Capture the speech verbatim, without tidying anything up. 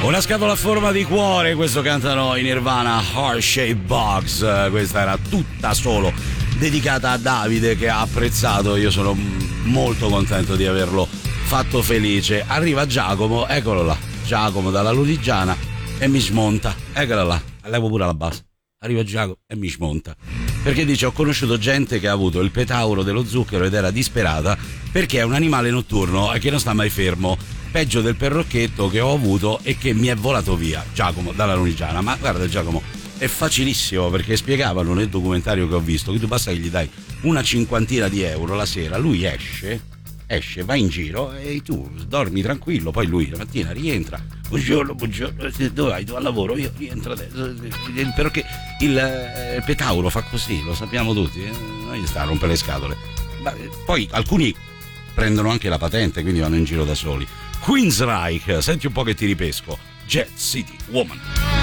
Una scatola a forma di cuore, questo cantano in Nirvana, Heart Shaped Box. Questa era tutta solo dedicata a Davide, che ha apprezzato. Io sono molto contento di averlo fatto felice. Arriva Giacomo, eccolo là, Giacomo dalla Lunigiana, e mi smonta. Eccola là, levo pure la base. Arriva Giacomo e mi smonta, perché dice: ho conosciuto gente che ha avuto il petauro dello zucchero ed era disperata perché è un animale notturno e che non sta mai fermo, peggio del perrocchetto che ho avuto e che mi è volato via. Giacomo dalla Lunigiana. Ma guarda Giacomo, è facilissimo, perché spiegavano nel documentario che ho visto che tu basta che gli dai una cinquantina di euro la sera, lui esce esce, va in giro e tu dormi tranquillo, poi lui la mattina rientra. Buongiorno, buongiorno, dove vai? Tu al lavoro? Io rientro adesso. Perché il eh, petauro fa così, lo sappiamo tutti, eh? Non gli sta a rompere le scatole. Ma, eh, poi alcuni prendono anche la patente, quindi vanno in giro da soli. Queensryche, senti un po' che ti ripesco. Jet City Woman.